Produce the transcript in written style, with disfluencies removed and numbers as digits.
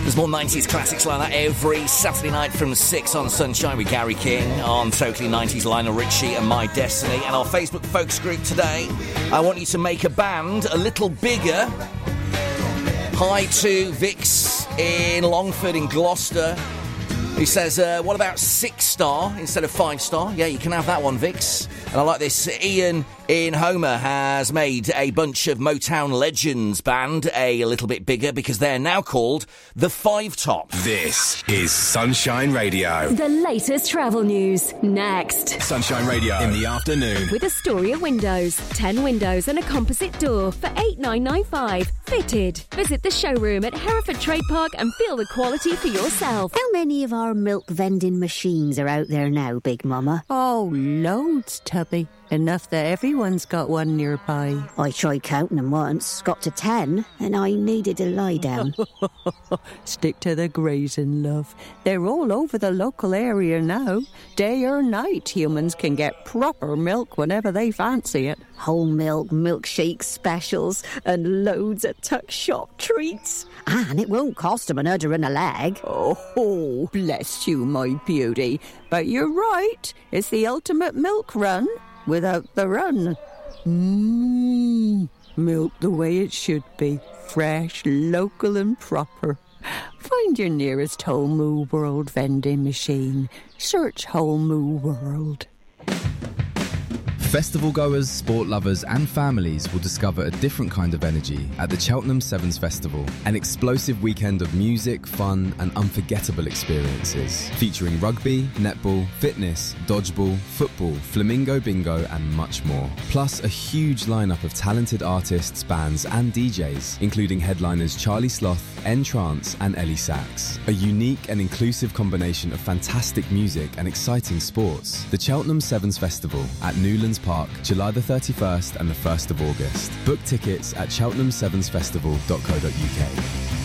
There's more 90s classics like that every Saturday night from 6 on Sunshine with Gary King, on Totally 90s Lionel Richie and My Destiny. And our Facebook folks group today, I want you to make a band a little bigger. Hi to Vix in Longford in Gloucester, who says, what about 6-star instead of 5-star? Yeah, you can have that one, Vix. And I like this. Ian in Homer has made a bunch of Motown Legends band a little bit bigger because they're now called the Five Top. This is Sunshine Radio. The latest travel news, next. Sunshine Radio in the afternoon. With Astoria Windows. 10 windows and a composite door for $8,995. Fitted. Visit the showroom at Hereford Trade Park and feel the quality for yourself. How many of our milk vending machines are out there now, Big Mama? Oh, loads, Tubby. Enough that everyone's got one nearby. I tried counting them once, got to 10, and I needed to lie down. Stick to the grazing, love. They're all over the local area now. Day or night, humans can get proper milk whenever they fancy it. Whole milk, milkshake specials, and loads of tuck shop treats. And it won't cost them an udder and a leg. Oh, bless you, my beauty. But you're right. It's the ultimate milk run without the run. Milk the way it should be. Fresh, local and proper. Find your nearest Whole Moo World vending machine. Search Whole Moo World. Festival goers, sport lovers and families will discover a different kind of energy at the Cheltenham Sevens Festival. An explosive weekend of music, fun and unforgettable experiences. Featuring rugby, netball, fitness, dodgeball, football, flamingo bingo and much more. Plus a huge lineup of talented artists, bands and DJs, including headliners Charlie Sloth, N-Trance and Ellie Sachs. A unique and inclusive combination of fantastic music and exciting sports. The Cheltenham Sevens Festival at Newlands Park, July the 31st and the 1st of August. Book tickets at cheltenhamsevensfestival.co.uk.